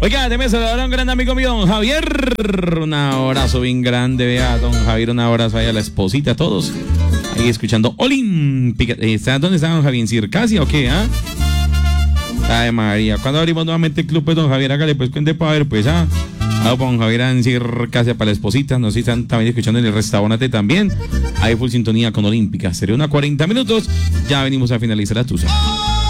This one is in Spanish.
Oiga, déjeme saludar a un gran amigo mío, don Javier. Un abrazo bien grande, vea, don Javier, un abrazo ahí a la esposita, a todos. Ahí escuchando Olímpica. ¿Dónde está don Javier? ¿En Circasia o qué? Ay, María, ¿cuándo abrimos nuevamente el club, pues, don Javier? Hágale, pues, cuente para ver, pues, Vamos con Javier en Circasia para la esposita. No sé si están también escuchando en el restaurante también. Ahí full sintonía con Olímpica. Sería una 40 minutos. Ya venimos a finalizar la tusa.